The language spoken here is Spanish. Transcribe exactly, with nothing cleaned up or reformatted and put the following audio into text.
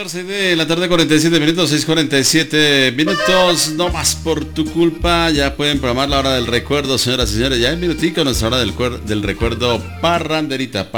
seis de la tarde, cuarenta y siete minutos, seis cuarenta y siete minutos, no más por tu culpa. Ya pueden programar la hora del recuerdo, señoras y señores. Ya en minutico, nuestra hora del, del recuerdo parranderita.